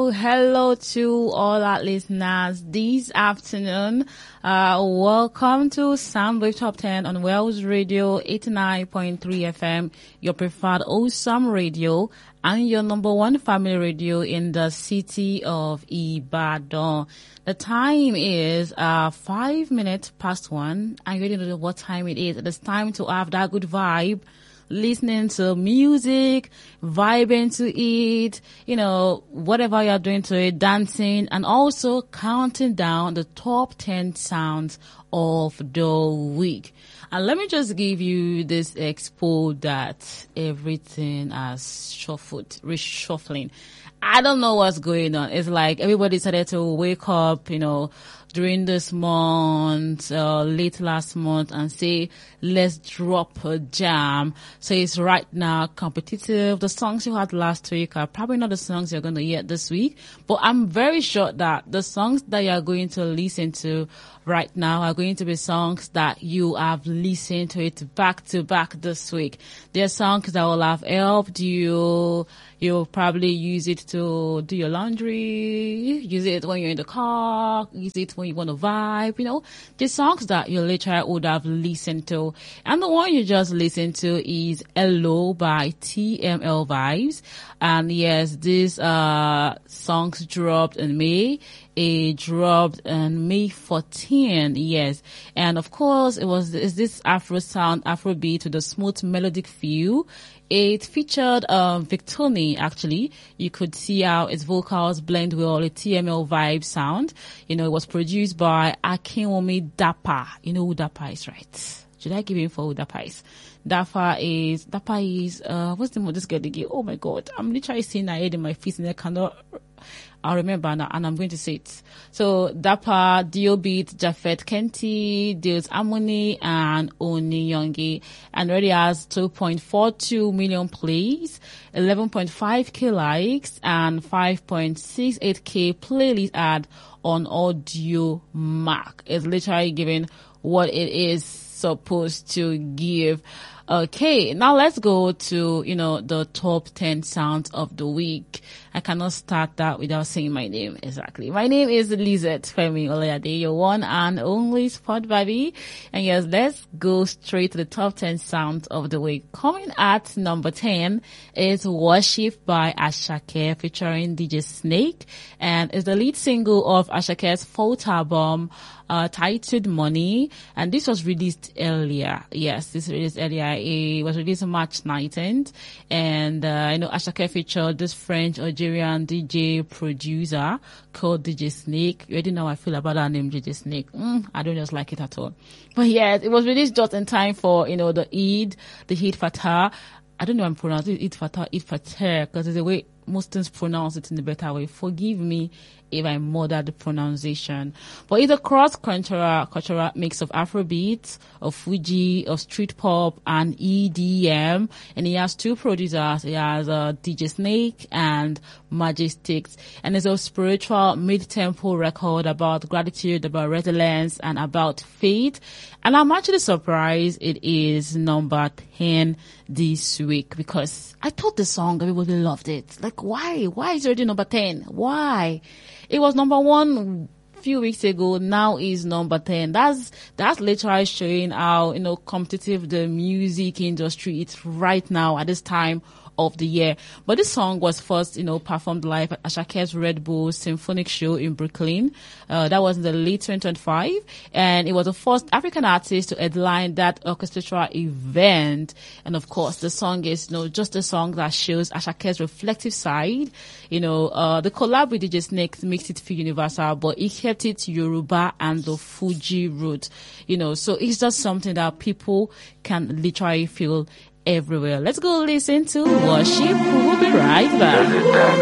Hello to all our listeners this afternoon. Welcome to Soundwave Top 10 on Wells Radio 89.3 FM, your preferred awesome radio and your number one family radio in the city of Ibadan. The time is 5 minutes past 1. I already know what time it is. It's time to have that good vibe, listening to music, vibing to it, whatever you're doing to it, dancing, and also counting down the top 10 sounds of the week. And let me just give you this expo that everything has reshuffling. I don't know what's going on. It's like everybody started to wake up, during this month, late last month, and say, let's drop a jam. So it's right now competitive. The songs you had last week are probably not the songs you're going to hear this week, but I'm very sure that the songs that you're going to listen to right now are going to be songs that you have listened to it back to back this week. They're songs that will have helped you. You'll probably use it to do your laundry, use it when you're in the car, use it when you want to vibe, the songs that you literally would have listened to. And the one you just listened to is Hello by TML Vibes. And yes, this songs dropped in May. It dropped on May 14, yes. And of course, it's this Afro sound, Afro beat with a smooth melodic feel. It featured Victoni, actually. You could see how its vocals blend with all the TML vibe sound. It was produced by Akinwumi Dapa. You know who Dapa is, right? Should I give him for who Dapa is? Dapa is, what's the name of this girl again? Oh my God. I'm literally seeing her head in my face and I cannot, I'll remember now and I'm going to say it. So Dapa, Diobit, Jafet Kenti, Deus Amoni, and Oni Yongi, and already has 2.42 million plays, 11.5k likes, and 5.68k playlist ad on Audio Mac. It's literally giving what it is supposed to give. Okay, now let's go to, the top 10 sounds of the week. I cannot start that without saying my name. Exactly. My name is Lizette Femi Olayade, your one and only spot baby. And yes, let's go straight to the top 10 sounds of the week. Coming at number 10 is Worship by Asake featuring DJ Snake, and is the lead single of Ashake's fourth album, titled Money, and this was released earlier. Yes, this was released earlier. It was released on March 19th, and Asake featured this French Algerian DJ producer called DJ Snake. You already know how I feel about that name, DJ Snake. I don't just like it at all. But yes, it was released just in time for the Eid Fatah. I don't know how I'm pronouncing it, Eid Fatah, because there's a way Muslims pronounce it in a better way. Forgive me if I murder the pronunciation. But it's a cross-cultural mix of Afrobeat, of Fuji, of street pop, and EDM. And he has two producers. He has DJ Snake and Majestics. And it's a spiritual mid-tempo record about gratitude, about resilience, and about faith. And I'm actually surprised it is number 10 this week, because I thought the song, everybody loved it. Like, why? Why is it already number 10? Why? It was number 1 few weeks ago, now is number 10. That's literally showing how, competitive the music industry is right now at this time of the year. But this song was first, performed live at Ashake's Red Bull Symphonic Show in Brooklyn. That was in the late 2025. And it was the first African artist to headline that orchestral event. And of course, the song is, just a song that shows Ashake's reflective side. The collab with DJ Snake makes it feel universal, but it kept it Yoruba and the Fuji root. So it's just something that people can literally feel everywhere. Let's go listen to Worship. We'll be right back.